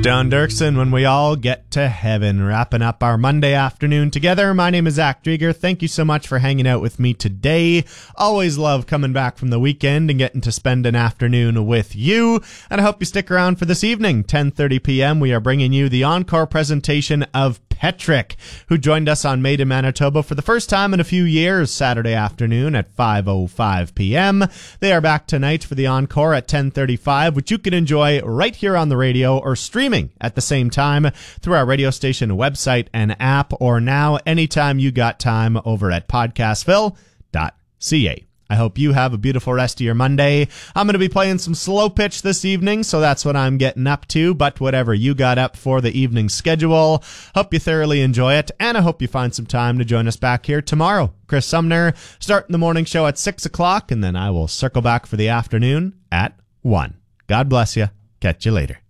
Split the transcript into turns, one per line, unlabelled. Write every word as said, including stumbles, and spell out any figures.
Don Dirksen, When We All Get to Heaven, wrapping up our Monday afternoon together. My name is Zach Drieger. Thank you so much for hanging out with me today. Always love coming back from the weekend and getting to spend an afternoon with you. And I hope you stick around for this evening, ten thirty p.m. We are bringing you the encore presentation of Petrick, who joined us on Made in Manitoba for the first time in a few years, Saturday afternoon at five oh five p.m. They are back tonight for the encore at ten thirty-five, which you can enjoy right here on the radio or streaming at the same time through our radio station website and app, or now anytime you got time over at podcastville dot c a. I hope you have a beautiful rest of your Monday. I'm going to be playing some slow pitch this evening, so that's what I'm getting up to. But whatever you got up for the evening schedule, hope you thoroughly enjoy it, and I hope you find some time to join us back here tomorrow. Chris Sumner starting the morning show at six o'clock, and then I will circle back for the afternoon at one. God bless you. Catch you later.